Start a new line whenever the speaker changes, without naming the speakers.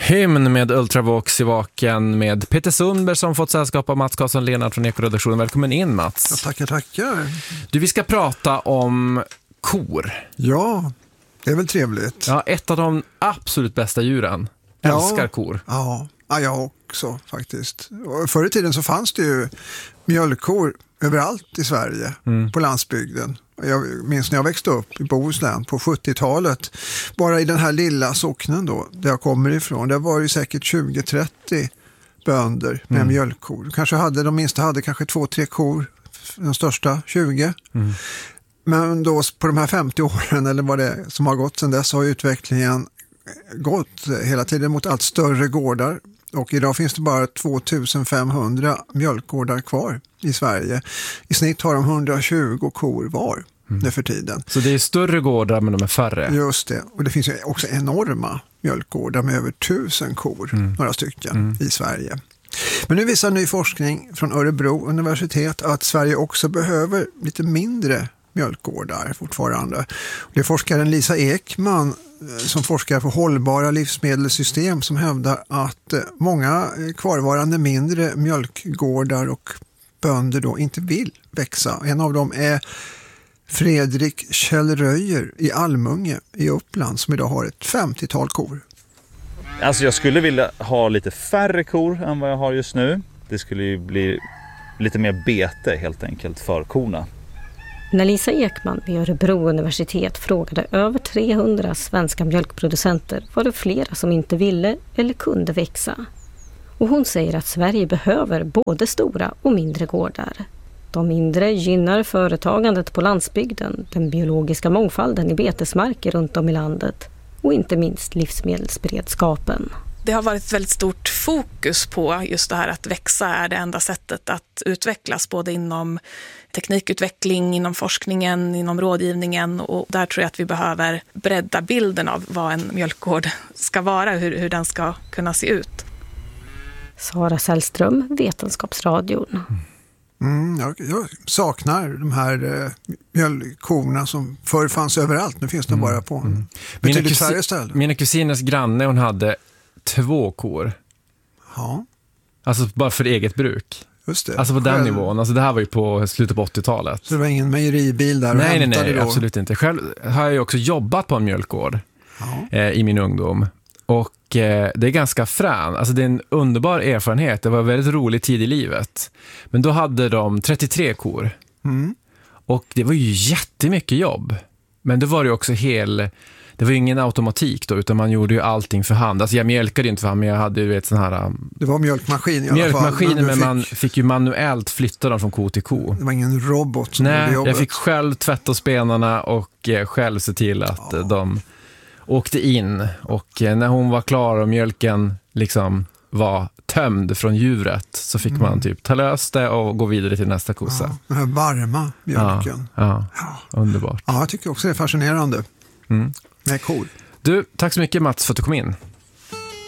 Hymn med Ultravox i vaken med Peter Sundberg som fått sällskap av Mats Karlsson Lennart från Ekoredaktionen. Välkommen in, Mats.
Ja, tackar.
Du, vi ska prata om kor.
Ja, det är väl trevligt.
Ja, ett av de absolut bästa djuren. Älskar kor.
Ja, jag också faktiskt. Och förr i tiden så fanns det ju mjölkkor överallt i Sverige, på landsbygden. Jag minns när jag växte upp i Bohuslän på 70-talet, bara i den här lilla socknen då, där jag kommer ifrån, där var det säkert 20-30 bönder med mjölkkor. De minsta hade kanske 2-3 kor, de största 20. Men då på de här 50 åren, eller vad det är som har gått sedan dess, har utvecklingen gått hela tiden mot allt större gårdar. Och idag finns det bara 2500 mjölkgårdar kvar i Sverige. I snitt har de 120 kor var nu för tiden.
Så det är större gårdar men de är färre.
Just det. Och det finns ju också enorma mjölkgårdar med över 1000 kor, några stycken i Sverige. Men nu visar ny forskning från Örebro universitet att Sverige också behöver lite mindre mjölkgårdar fortfarande. Det är forskaren Lisa Ekman som forskar för hållbara livsmedelssystem som hävdar att många kvarvarande mindre mjölkgårdar och bönder då inte vill växa. En av dem är Fredrik Kjellröjer i Almunge i Uppland som idag har ett 50-tal kor.
Alltså jag skulle vilja ha lite färre kor än vad jag har just nu. Det skulle ju bli lite mer bete helt enkelt för korna.
När Lisa Ekman vid Örebro universitet frågade över 300 svenska mjölkproducenter var det flera som inte ville eller kunde växa. Och hon säger att Sverige behöver både stora och mindre gårdar. De mindre gynnar företagandet på landsbygden, den biologiska mångfalden i betesmarker runt om i landet och inte minst livsmedelsberedskapen.
Det har varit väldigt stort fokus på just det här att växa är det enda sättet att utvecklas både inom teknikutveckling, inom forskningen, inom rådgivningen, och där tror jag att vi behöver bredda bilden av vad en mjölkgård ska vara, hur den ska kunna se ut.
Sara Sällström, Vetenskapsradion.
Jag saknar de här mjölkkorna som förr fanns överallt. Nu finns de bara på betydligt färre ställen.
Mina kusiners granne, hon hade 2 kor.
Ja.
Alltså bara för eget bruk.
Just det.
Alltså på den nivån. Alltså det här var ju på slutet på 80-talet.
Så det var ingen mejeribil där?
Nej, absolut inte. Själv har jag ju också jobbat på en mjölkgård i min ungdom. Och det är ganska frän. Alltså det är en underbar erfarenhet. Det var en väldigt rolig tid i livet. Men då hade de 33 kor. Och det var ju jättemycket jobb. Men det var ju också det var ju ingen automatik då, utan man gjorde ju allting för hand. Alltså jag mjölkade ju inte för hand, men jag hade ju sån här...
Det var mjölkmaskin i alla fall.
Men man fick ju manuellt flytta dem från ko till ko.
Det var ingen robot som gjorde jobbet.
Jag fick själv tvätta spenarna och själv se till att de åkte in. Och när hon var klar och mjölken liksom var tömd från djuret så fick man typ ta lös det och gå vidare till nästa kossa.
Ja, den här varma mjölken.
Ja. Underbart.
Ja, jag tycker också det är fascinerande med kor.
Du, tack så mycket Mats för att du kom in.